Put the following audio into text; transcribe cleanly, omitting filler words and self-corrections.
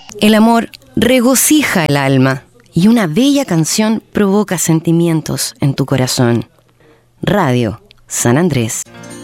El amor regocija el alma y una bella canción provoca sentimientos en tu corazón. Radio San Andrés.